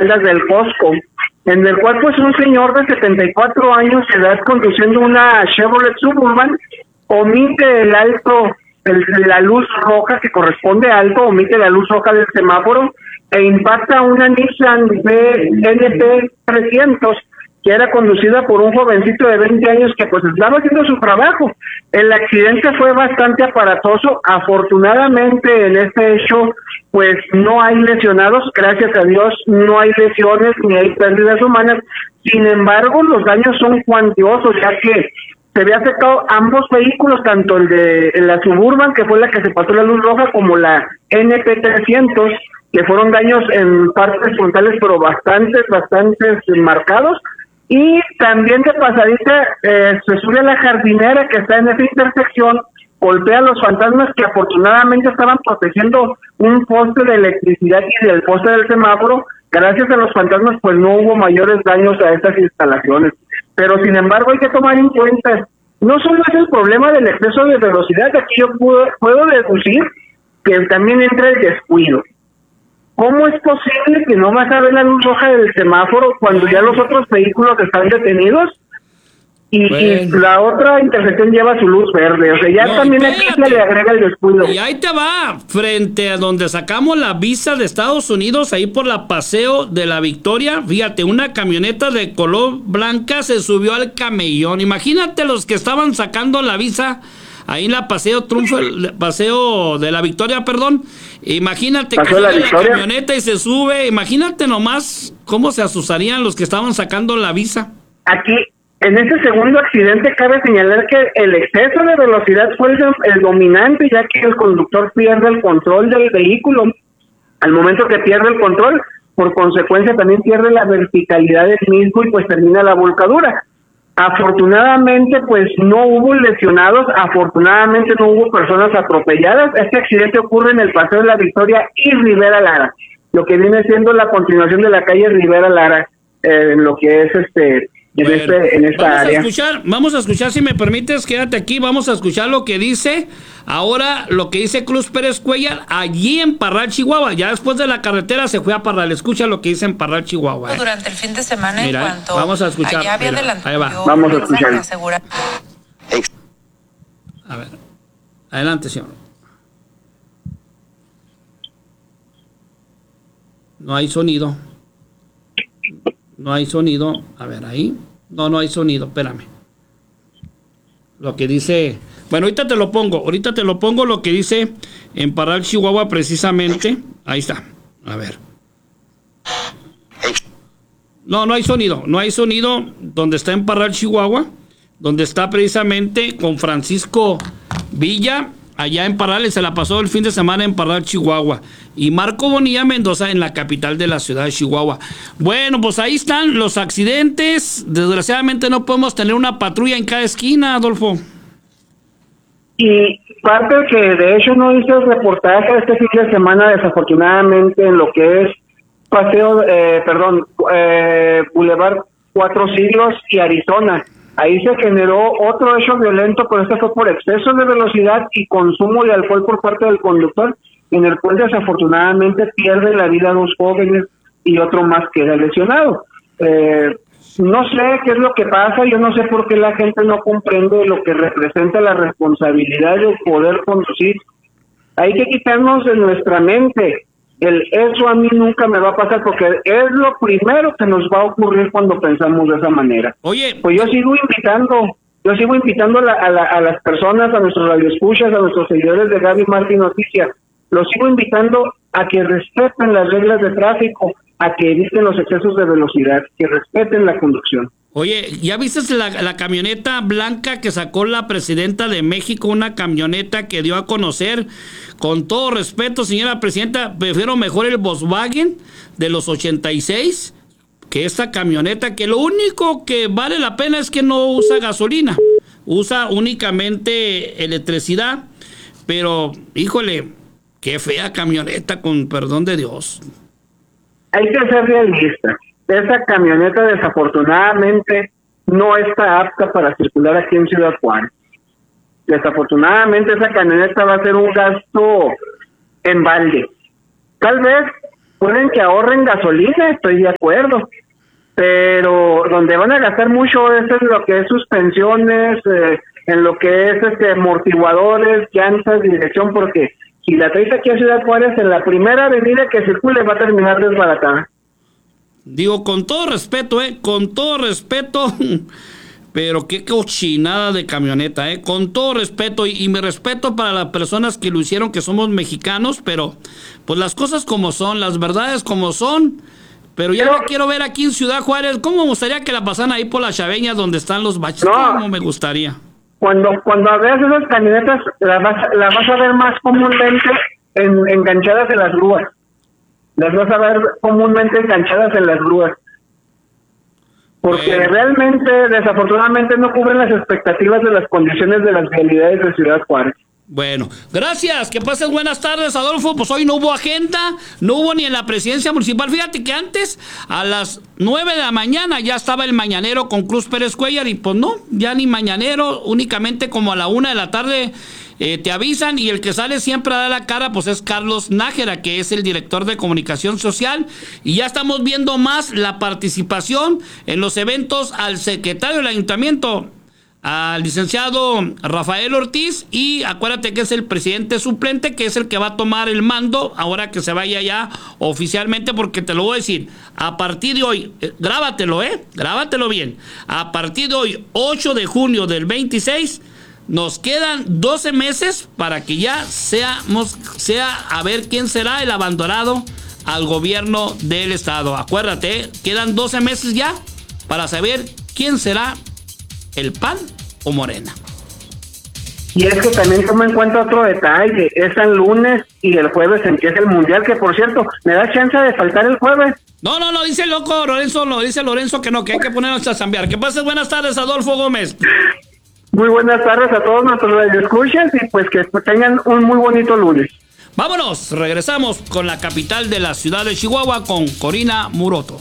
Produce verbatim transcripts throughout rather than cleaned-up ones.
faldas del Costco, en el cual pues un señor de setenta y cuatro años de edad conduciendo una Chevrolet Suburban omite el alto, el, la luz roja que corresponde a alto, omite la luz roja del semáforo e impacta una Nissan N P trescientos que era conducida por un jovencito de veinte años que pues estaba haciendo su trabajo. El accidente fue bastante aparatoso. Afortunadamente en este hecho pues no hay lesionados, gracias a Dios no hay lesiones ni hay pérdidas humanas. Sin embargo, los daños son cuantiosos, ya que se había afectado ambos vehículos, tanto el de la Suburban, que fue la que se pasó la luz roja, como la N P trescientos, que fueron daños en partes frontales, pero bastantes, bastantes marcados. Y también de pasadita eh, se sube a la jardinera que está en esa intersección, golpea a los fantasmas que afortunadamente estaban protegiendo un poste de electricidad y del poste del semáforo. Gracias a los fantasmas pues no hubo mayores daños a estas instalaciones. Pero sin embargo hay que tomar en cuenta, no solo es el problema del exceso de velocidad, aquí yo puedo, puedo deducir que también entra el descuido. ¿Cómo es posible que no vas a ver la luz roja del semáforo cuando ya los otros vehículos están detenidos? Y, bueno. y la otra intersección lleva su luz verde. O sea, ya no, también espérate. Aquí se le agrega el descuido. Y ahí te va, frente a donde sacamos la visa de Estados Unidos, ahí por la Paseo de la Victoria, fíjate, una camioneta de color blanca se subió al camellón. Imagínate los que estaban sacando la visa ahí en la Paseo Triunfo, Paseo de la Victoria, perdón. Imagínate que sale la, la camioneta y se sube. Imagínate nomás cómo se asustarían los que estaban sacando la visa. Aquí, en este segundo accidente, cabe señalar que el exceso de velocidad fue el, el dominante, ya que el conductor pierde el control del vehículo. Al momento que pierde el control, por consecuencia también pierde la verticalidad del mismo y pues termina la volcadura. Afortunadamente, pues no hubo lesionados, afortunadamente no hubo personas atropelladas. Este accidente ocurre en el Paseo de la Victoria y Rivera Lara, lo que viene siendo la continuación de la calle Rivera Lara, eh, en lo que es este en, bueno, este, en esta vamos área. A escuchar, vamos a escuchar, si me permites, quédate aquí, vamos a escuchar lo que dice ahora, lo que dice Cruz Pérez Cuellar, allí en Parral, Chihuahua. Ya después de la carretera se fue a Parral. Escucha lo que dice en Parral, Chihuahua. Eh. Durante el fin de semana, mira, en cuanto vamos a escuchar, allá había mira, adelantado, ahí va. Vamos a escuchar. Asegura... A ver, adelante, señor. No hay sonido. No hay sonido. A ver, ahí. No, no hay sonido, espérame. Lo que dice... Bueno, ahorita te lo pongo. Ahorita te lo pongo lo que dice en Parral, Chihuahua, precisamente. Ahí está. A ver. No, no hay sonido. No hay sonido donde está en Parral, Chihuahua. Donde está precisamente con Francisco Villa, allá en Parral, y se la pasó el fin de semana en Parral, Chihuahua. Y Marco Bonilla Mendoza en la capital de la ciudad de Chihuahua. Bueno, pues ahí están los accidentes. Desgraciadamente no podemos tener una patrulla en cada esquina, Adolfo. Y parte que de hecho no hice el reportaje este fin de semana, desafortunadamente, en lo que es Paseo, eh, perdón, eh, Boulevard Cuatro Siglos y Arizona. Ahí se generó otro hecho violento, pero este fue por exceso de velocidad y consumo de alcohol por parte del conductor, en el cual desafortunadamente pierde la vida dos jóvenes y otro más queda lesionado. Eh, no sé qué es lo que pasa, yo no sé por qué la gente no comprende lo que representa la responsabilidad de poder conducir. Hay que quitarnos de nuestra mente el eso a mí nunca me va a pasar, porque es lo primero que nos va a ocurrir cuando pensamos de esa manera. Oye, pues yo sigo invitando, yo sigo invitando a, la, a, la, a las personas, a nuestros radioescuchas, a nuestros seguidores de Gaby Martín Noticias, los sigo invitando a que respeten las reglas de tráfico, a que eviten los excesos de velocidad, que respeten la conducción. Oye, ¿ya viste la, la camioneta blanca que sacó la presidenta de México? Una camioneta que dio a conocer, con todo respeto, señora presidenta, prefiero mejor el Volkswagen de los ochenta y seis que esta camioneta, que lo único que vale la pena es que no usa gasolina, usa únicamente electricidad, pero, híjole, qué fea camioneta, con perdón de Dios. Hay que ser realista. Esa camioneta desafortunadamente no está apta para circular aquí en Ciudad Juárez. Desafortunadamente esa camioneta va a ser un gasto en balde. Tal vez pueden que ahorren gasolina, estoy de acuerdo, pero donde van a gastar mucho es en lo que es suspensiones, eh, en lo que es este amortiguadores, llantas, dirección, porque si la traes aquí a Ciudad Juárez, en la primera avenida que circule va a terminar desbaratada. Digo, con todo respeto, eh, con todo respeto, pero qué cochinada de camioneta, eh, con todo respeto, y, y mi respeto para las personas que lo hicieron, que somos mexicanos, pero pues las cosas como son, las verdades como son, pero ya Pero, no quiero ver aquí en Ciudad Juárez. ¿Cómo me gustaría que la pasaran ahí por las Chaveñas donde están los baches? No. ¿Cómo me gustaría? Cuando cuando veas esas camionetas, las vas, las vas a ver más comúnmente en, enganchadas en las grúas. Las vas a ver comúnmente enganchadas en las grúas. Porque Bueno. realmente, desafortunadamente, no cubren las expectativas de las condiciones de las vialidades de Ciudad Juárez. Bueno, gracias, que pases buenas tardes, Adolfo. Pues hoy no hubo agenda, no hubo ni en la presidencia municipal. Fíjate que antes, a las nueve de la mañana, ya estaba el mañanero con Cruz Pérez Cuellar, y pues no, ya ni mañanero, únicamente como a la una de la tarde eh, te avisan, y el que sale siempre a dar la cara, pues es Carlos Nájera, que es el director de comunicación social, y ya estamos viendo más la participación en los eventos al secretario del ayuntamiento, al licenciado Rafael Ortiz, y acuérdate que es el presidente suplente, que es el que va a tomar el mando ahora que se vaya ya oficialmente, porque te lo voy a decir, a partir de hoy, eh, grábatelo, eh, grábatelo bien, a partir de hoy, ocho de junio del veintiséis, nos quedan doce meses para que ya seamos, sea a ver quién será el abandonado al gobierno del estado. Acuérdate, eh, quedan doce meses ya para saber quién será el P A N o Morena. Y es que también toma en cuenta otro detalle, es el lunes y el jueves empieza el mundial, que por cierto, ¿me da chance de faltar el jueves? No, no, no, dice el loco Lorenzo, no, dice Lorenzo que no, que hay que ponernos a chambear. Que pases buenas tardes, Adolfo Gómez. Muy buenas tardes a todos nuestros radioescuchas y pues que tengan un muy bonito lunes. Vámonos, regresamos con la capital de la ciudad de Chihuahua con Corina Muroto.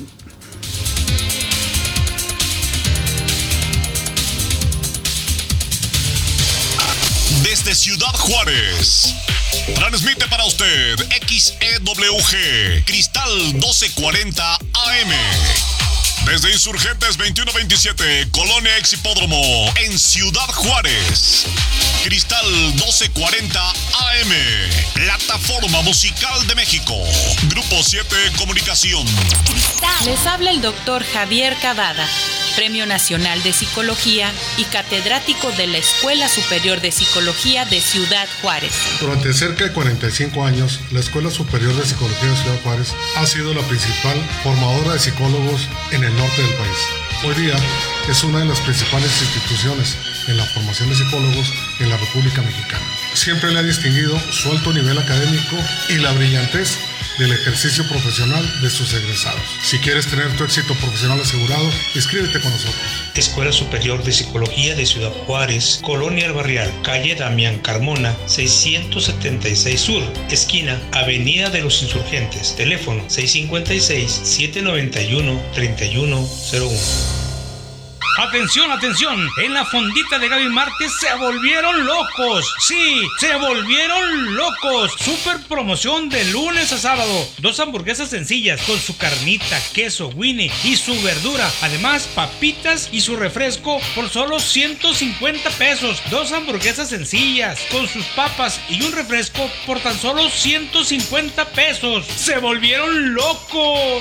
Desde Ciudad Juárez, transmite para usted X E W G, Cristal doce cuarenta A M. Desde Insurgentes veintiuno veintisiete, Colonia Ex Hipódromo, en Ciudad Juárez. Cristal doce cuarenta A M, Plataforma Musical de México. Grupo siete Comunicación. Les habla el doctor Javier Cavada, Premio Nacional de Psicología y catedrático de la Escuela Superior de Psicología de Ciudad Juárez. Durante cerca de cuarenta y cinco años, la Escuela Superior de Psicología de Ciudad Juárez ha sido la principal formadora de psicólogos en el norte del país. Hoy día es una de las principales instituciones en la formación de psicólogos en la República Mexicana. Siempre le ha distinguido su alto nivel académico y la brillantez del ejercicio profesional de sus egresados. Si quieres tener tu éxito profesional asegurado, inscríbete con nosotros. Escuela Superior de Psicología de Ciudad Juárez, Colonia El Barrial, calle Damián Carmona, seiscientos setenta y seis Sur, esquina Avenida de los Insurgentes, teléfono seis cinco seis, siete nueve uno, tres uno cero uno. Atención, atención, en la fondita de Gaby Márquez se volvieron locos, sí, se volvieron locos, super promoción de lunes a sábado, dos hamburguesas sencillas con su carnita, queso, winnie y su verdura, además papitas y su refresco por solo ciento cincuenta pesos, dos hamburguesas sencillas con sus papas y un refresco por tan solo ciento cincuenta pesos, se volvieron locos.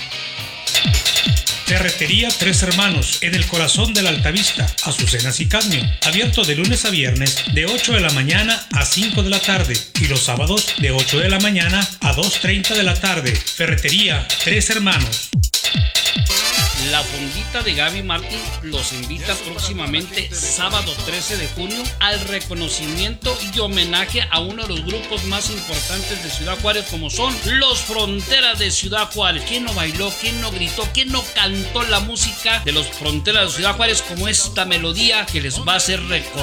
Ferretería Tres Hermanos, en el corazón de la Altavista, Azucenas y Cadmio, abierto de lunes a viernes de ocho de la mañana a cinco de la tarde y los sábados de ocho de la mañana a dos treinta de la tarde. Ferretería Tres Hermanos. La fondita de Gaby Martín los invita próximamente sábado trece de junio al reconocimiento y homenaje a uno de los grupos más importantes de Ciudad Juárez, como son los Fronteras de Ciudad Juárez. ¿Quién no bailó? ¿Quién no gritó? ¿Quién no cantó la música de los Fronteras de Ciudad Juárez como esta melodía que les va a hacer recordar